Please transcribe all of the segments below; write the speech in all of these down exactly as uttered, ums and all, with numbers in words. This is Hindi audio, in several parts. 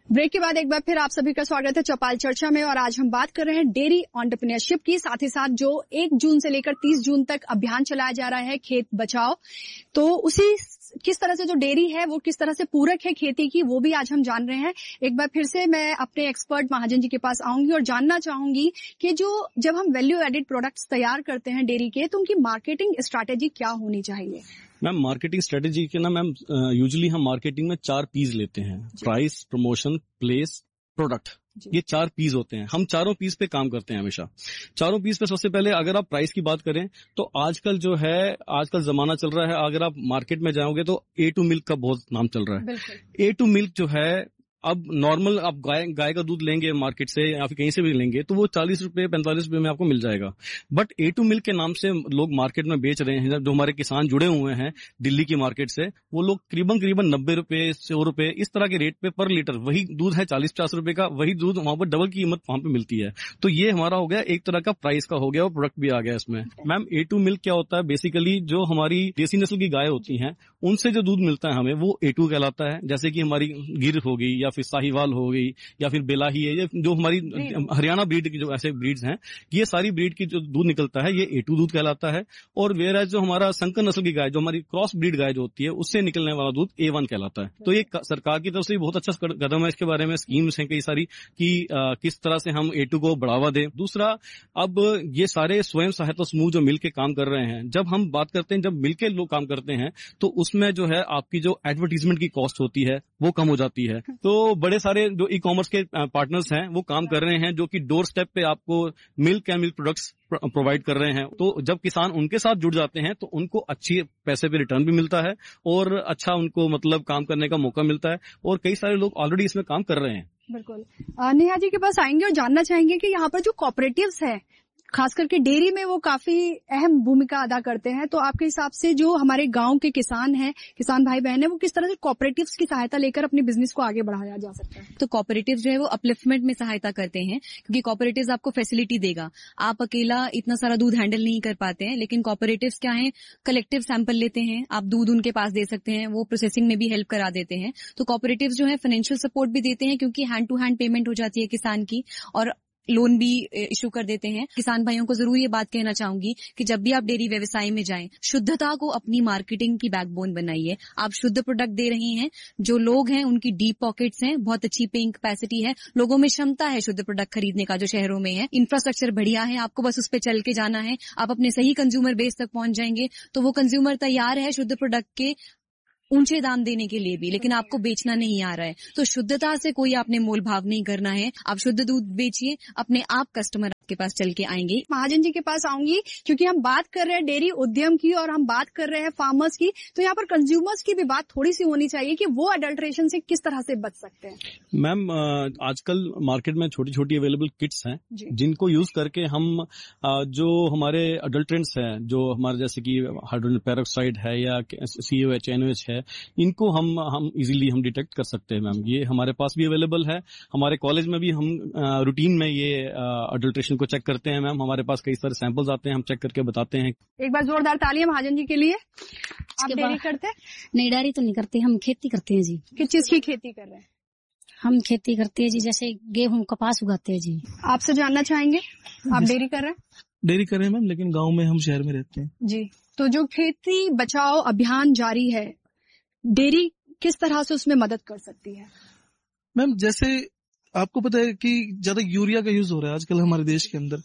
ब्रेक के बाद एक बार फिर आप सभी का स्वागत है चौपाल चर्चा में। और आज हम बात कर रहे हैं डेयरी एंटरप्रेन्योरशिप की, साथ ही साथ जो एक जून से लेकर तीस जून तक अभियान चलाया जा रहा है खेत बचाओ, तो उसी किस तरह से जो डेयरी है वो किस तरह से पूरक है खेती की, वो भी आज हम जान रहे हैं। एक बार फिर से मैं अपने एक्सपर्ट महाजन जी के पास आऊंगी और जानना चाहूंगी कि जो जब हम वैल्यू एडेड प्रोडक्ट्स तैयार करते हैं डेयरी के, तो उनकी मार्केटिंग स्ट्रैटेजी क्या होनी चाहिए? मैम मार्केटिंग स्ट्रेटेजी के ना मैम यूजुअली हम मार्केटिंग में चार पीस लेते हैं, प्राइस, प्रमोशन, प्लेस, प्रोडक्ट। ये चार पीस होते हैं। हम चारों पीस पे काम करते हैं हमेशा। चारों पीस पे सबसे पहले अगर आप प्राइस की बात करें तो आजकल जो है आजकल जमाना चल रहा है, अगर आप मार्केट में जाओगे तो ए टू मिल्क का बहुत नाम चल रहा है। ए टू मिल्क जो है, अब नॉर्मल आप गाय गाय का दूध लेंगे मार्केट से या फिर कहीं से भी लेंगे तो वो चालीस रुपए पैंतालीस रुपए में आपको मिल जाएगा। बट ए टू मिल्क के नाम से लोग मार्केट में बेच रहे हैं। जो हमारे किसान जुड़े हुए हैं दिल्ली की मार्केट से, वो लोग करीबन करीबन नब्बे रुपए सौ रुपए इस तरह के रेट पे पर लीटर, वही दूध है चालीस पचास रुपए का, वही दूध वहां पर डबल की कीमत वहां पे मिलती है। तो ये हमारा हो गया एक तरह का प्राइस का हो गया और प्रोडक्ट भी आ गया इसमें। मैम ए टू मिल्क क्या होता है? बेसिकली जो हमारी देसी नस्ल की गाय होती हैं उनसे जो दूध मिलता है हमें वो ए टू कहलाता है। जैसे कि हमारी गिर हो गई या फिर साहिवाल हो गई या फिर बेलाही है, ये जो हमारी हरियाणा ब्रीड की जो ऐसे ब्रीड्स हैं, ये सारी ब्रीड की जो दूध निकलता है ये ए टू दूध कहलाता है। और वेयर जो हमारा संकर नस्ल की गाय, जो हमारी क्रॉस ब्रीड गाय जो होती है, उससे निकलने वाला दूध ए वन कहलाता है। तो ये सरकार की तरफ से बहुत अच्छा कदम है। इसके बारे में स्कीम्स हैं कई सारी कि आ, किस तरह से हम ए टू को बढ़ावा दें। दूसरा, अब ये सारे स्वयं सहायता समूह जो मिलकर काम कर रहे हैं, जब हम बात करते हैं जब मिलकर लोग काम करते हैं तो उसमें जो है आपकी जो एडवर्टीजमेंट की कॉस्ट होती है वो कम हो जाती है। तो बड़े सारे जो ई कॉमर्स के पार्टनर्स हैं वो काम कर रहे हैं जो कि डोर स्टेप पे आपको milk and milk products provide कर रहे हैं। तो जब किसान उनके साथ जुड़ जाते हैं तो उनको अच्छी पैसे पे रिटर्न भी मिलता है और अच्छा उनको मतलब काम करने का मौका मिलता है। और कई सारे लोग ऑलरेडी इसमें काम कर रहे हैं। बिल्कुल। नेहा जी के पास आएंगे और जानना चाहेंगे कि यहाँ पर जो कॉपरेटिव्स है खास करके डेयरी में वो काफी अहम भूमिका अदा करते हैं। तो आपके हिसाब से जो हमारे गांव के किसान हैं, किसान भाई बहन हैं, वो किस तरह से कॉपरेटिव्स की सहायता लेकर अपने बिजनेस को आगे बढ़ाया जा सकता है? तो कॉपरेटिव्स जो है वो अपलिफ्टमेंट में सहायता करते हैं, क्योंकि कॉपरेटिव्स आपको फैसिलिटी देगा। आप अकेला इतना सारा दूध हैंडल नहीं कर पाते हैं, लेकिन कॉपरेटिव्स क्या है, कलेक्टिव सैंपल लेते हैं, आप दूध उनके पास दे सकते हैं, वो प्रोसेसिंग में भी हेल्प करा देते हैं। तो कॉपरेटिव्स जो है फाइनेंशियल सपोर्ट भी देते हैं, क्योंकि हैंड टू हैंड पेमेंट हो जाती है किसान की, और लोन भी इशू कर देते हैं। किसान भाइयों को जरूर ये बात कहना चाहूंगी कि जब भी आप डेयरी व्यवसाय में जाएं, शुद्धता को अपनी मार्केटिंग की बैकबोन बनाइए। आप शुद्ध प्रोडक्ट दे रहे हैं, जो लोग हैं उनकी डीप पॉकेट्स हैं, बहुत अच्छी पेइंग कैपेसिटी है, लोगों में क्षमता है शुद्ध प्रोडक्ट खरीदने का जो शहरों में है, इंफ्रास्ट्रक्चर बढ़िया है, आपको बस उस पर चल के जाना है, आप अपने सही कंज्यूमर बेस तक पहुंच जाएंगे। तो वो कंज्यूमर तैयार है शुद्ध प्रोडक्ट के ऊंचे दाम देने के लिए भी, लेकिन आपको बेचना नहीं आ रहा है। तो शुद्धता से कोई आपने मोल भाव नहीं करना है। आप शुद्ध दूध बेचिए, अपने आप कस्टमर आपके पास चल के आएंगे। महाजन जी के पास आऊंगी, क्योंकि हम बात कर रहे हैं डेयरी उद्यम की और हम बात कर रहे हैं फार्मर्स की, तो यहाँ पर कंज्यूमर्स की भी बात थोड़ी सी होनी चाहिए कि वो अडल्ट्रेशन से किस तरह से बच सकते हैं। मैम आजकल मार्केट में छोटी छोटी अवेलेबल किट्स हैं जिनको यूज करके हम जो हमारे अडल्ट्रेंट्स हैं, जो हमारे जैसे कि हाइड्रोजन पेरोक्साइड है या सी O H, N O H है, इनको हम हम इजीली हम डिटेक्ट कर सकते हैं। मैम ये हमारे पास भी अवेलेबल है। हमारे कॉलेज में भी हम रूटीन में ये अडल्ट्रेशन को चेक करते हैं। मैम हमारे पास कई सारे सैंपल्स आते हैं, हम चेक करके बताते हैं। एक बार जोरदार तालियां महाजन जी के लिए। आप डेयरी करते हैं? नहीं, डेयरी तो नहीं करते, हम खेती करते हैं जी। किस चीज की खेती कर रहे हैं? हम खेती करते हैं जी, जैसे गेहूं कपास उगाते हैं जी। आपसे जानना चाहेंगे, आप डेयरी कर रहे हैं? डेयरी कर रहे हैं मैम, लेकिन गाँव में हम शहर में रहते हैं जी। तो जो खेती बचाओ अभियान जारी है, डेयरी किस तरह से उसमें मदद कर सकती है? मैम जैसे आपको पता है कि ज्यादा यूरिया का यूज हो रहा है आजकल हमारे देश के अंदर,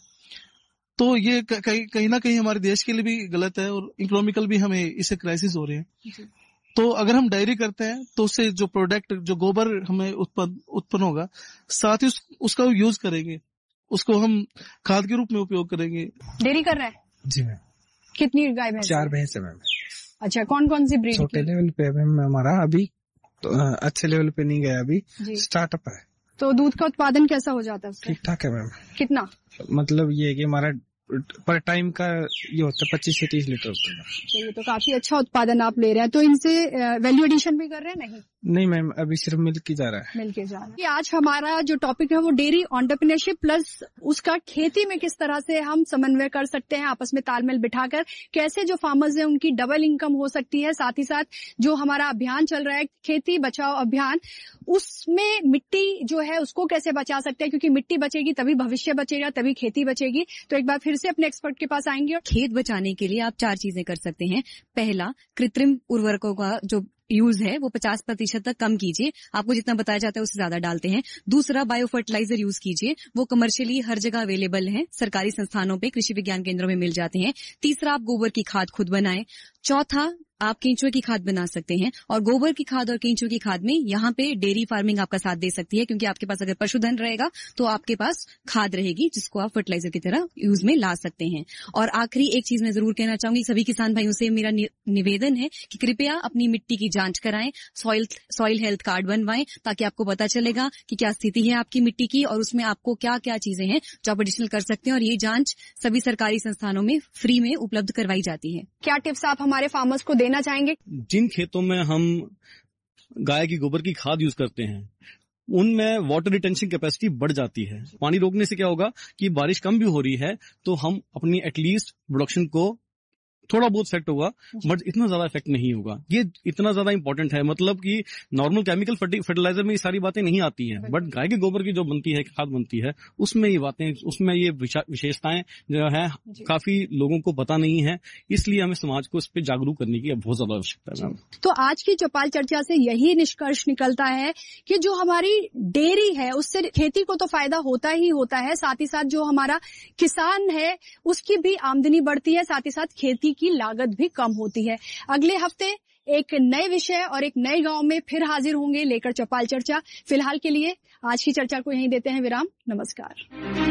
तो ये कहीं कहीं ना कहीं हमारे देश के लिए भी गलत है और इकोनॉमिकल भी हमें इससे क्राइसिस हो रहे हैं। तो अगर हम डेयरी करते हैं तो उससे जो प्रोडक्ट, जो गोबर हमें उत्पन्न उत्पन्न होगा, साथ ही उस, उसका यूज करेंगे, उसको हम खाद के रूप में उपयोग करेंगे। डेयरी कर रहे हैं? जी मैम। कितनी गाय भैंस? चार भैंस है मैम। अच्छा, कौन कौन सी ब्रीड? छोटे लेवल पे मैम हमारा अभी तो अच्छे लेवल पे नहीं गया, अभी स्टार्टअप है। तो दूध का उत्पादन कैसा हो जाता है? ठीक ठाक है मैम। कितना? मतलब ये है कि हमारा पर टाइम का ये होता है पच्चीस से तीस लीटर होता है। तो ये तो काफी अच्छा उत्पादन आप ले रहे हैं। तो इनसे वैल्यू एडिशन भी कर रहे हैं? नहीं नहीं मैम, अभी सिर्फ मिल्क ही जा रहा है। मिल्क ही जा रहा है। आज हमारा जो टॉपिक है वो डेयरी एंटरप्रेन्योरशिप प्लस उसका खेती में किस तरह से हम समन्वय कर सकते हैं, आपस में तालमेल बिठाकर कैसे जो फार्मर्स हैं उनकी डबल इनकम हो सकती है। साथ ही साथ जो हमारा अभियान चल रहा है खेती बचाओ अभियान, उसमें मिट्टी जो है उसको कैसे बचा सकते हैं, क्योंकि मिट्टी बचेगी तभी भविष्य बचेगा, तभी खेती बचेगी। तो एक बार फिर से अपने एक्सपर्ट के पास आएंगे। खेत बचाने के लिए आप चार चीजें कर सकते हैं। पहला, कृत्रिम उर्वरकों का जो यूज है वो पचास प्रतिशत तक कम कीजिए। आपको जितना बताया जाता है उससे ज्यादा डालते हैं। दूसरा, बायो फर्टिलाइजर यूज कीजिए, वो कमर्शियली हर जगह अवेलेबल है, सरकारी संस्थानों पे, कृषि विज्ञान केंद्रों में मिल जाते हैं। तीसरा, आप गोबर की खाद खुद बनाएं। चौथा, आप केंचुए की खाद बना सकते हैं। और गोबर की खाद और केंचुए की खाद में यहाँ पे डेयरी फार्मिंग आपका साथ दे सकती है, क्योंकि आपके पास अगर पशुधन रहेगा तो आपके पास खाद रहेगी जिसको आप फर्टिलाइजर की तरह यूज में ला सकते हैं। और आखिरी एक चीज मैं जरूर कहना चाहूंगी, सभी किसान भाइयों से मेरा निवेदन है कि कृपया अपनी मिट्टी की जांच कराएं, सॉइल सॉइल हेल्थ कार्ड बनवाएं, ताकि आपको पता चलेगा कि क्या स्थिति है आपकी मिट्टी की और उसमें आपको क्या क्या चीजें हैं जो आप एडिशनल कर सकते हैं। और ये जांच सभी सरकारी संस्थानों में फ्री में उपलब्ध करवाई जाती है। क्या टिप्स आप हमारे फार्मर्स को देना चाहेंगे? जिन खेतों में हम गाय की गोबर की खाद यूज करते हैं उनमें वाटर रिटेंशन कैपेसिटी बढ़ जाती है। पानी रोकने से क्या होगा कि बारिश कम भी हो रही है तो हम अपनी एटलीस्ट प्रोडक्शन को थोड़ा बहुत इफेक्ट होगा, बट इतना ज्यादा इफेक्ट नहीं होगा। ये इतना ज्यादा इंपॉर्टेंट है, मतलब कि नॉर्मल केमिकल फर्टिलाइजर में ये सारी बातें नहीं आती हैं, बट गाय के गोबर की जो बनती है खाद बनती है उसमें ये बातें, उसमें ये विशेषताएं जो है काफी लोगों को पता नहीं है, इसलिए हमें समाज को इस पर जागरूक करने की बहुत ज्यादा आवश्यकता है। तो आज की चौपाल चर्चा से यही निष्कर्ष निकलता है कि जो हमारी डेयरी है उससे खेती को तो फायदा होता ही होता है, साथ ही साथ जो हमारा किसान है उसकी भी आमदनी बढ़ती है, साथ ही साथ खेती की लागत भी कम होती है। अगले हफ्ते एक नए विषय और एक नए गांव में फिर हाजिर होंगे लेकर चौपाल चर्चा। फिलहाल के लिए आज की चर्चा को यहीं देते हैं विराम। नमस्कार।